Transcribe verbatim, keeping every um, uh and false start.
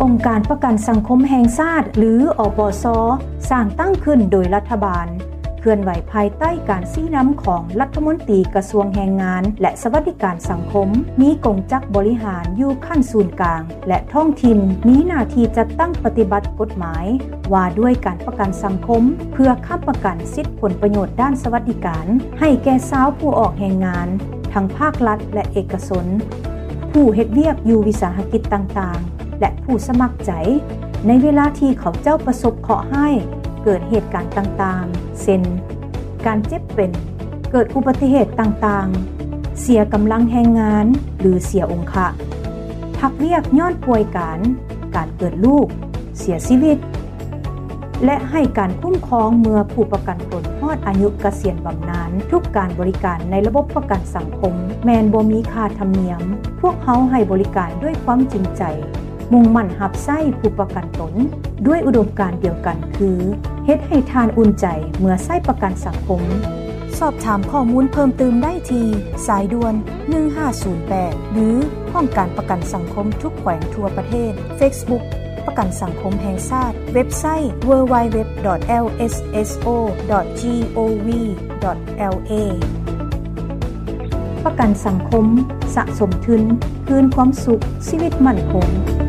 องค์การประกันสังคมแห่งชาติหรืออปส.สร้างตั้งขึ้นโดยรัฐบาลเคลื่อนไหวภายใต้การชี้นำของรัฐมนตรีกระทรวงแรงงานและสวัสดิการสังคมมีกงจักบริหารอยู่ขั้นศูนย์กลางและท้องถิ่นมีหน้าที่จัดตั้งปฏิบัติกฎหมายว่าด้วยการประกันสังคมเพื่อค้ำประกันสิทธิผลประโยชน์ด้านสวัสดิการให้แก่ชาวผู้ออกแรงงานทั้งภาครัฐและเอกชนผู้เฮ็ดเวียกอยู่วิสาหกิจต่างๆและผู้สมัครใจในเวลาที่เขาเจ้าประสบเคราะห์ให้เกิดเหตุการณ์ต่างๆเช่นการเจ็บเป็นเกิดอุบัติเหตุต่างๆเสียกำลังแรงงานหรือเสียองคะพักเวียกย้อนป่วยการการเกิดลูกเสียชีวิตและให้การคุ้มครองเมื่อผู้ประกันตนฮอดอายุเกษียณบำนาญทุกการบริการในระบบประกันสังคมแม้นบ่มีค่าธรรมเนียมพวกเขาให้บริการด้วยความจริงใจมุ่งมั่นรับใช้ผู้ประกันตนด้วยอุดมการณ์เดียวกันคือเฮ็ดให้ทานอุ่นใจเมื่อใช้ประกันสังคมสอบถามข้อมูลเพิ่มเติมได้ที่สายด่วนหนึ่งห้าศูนย์แปดหรือห้องการประกันสังคมทุกแขวงทั่วประเทศ Facebook ประกันสังคมแห่งชาติเว็บไซต์ ดับเบิลยู ดับเบิลยู ดับเบิลยู ดอท แอล เอส เอส โอ ดอท จี โอ วี ดอท แอล เอ ประกันสังคมสะสมทุนคืนความสุขชีวิตมั่นคง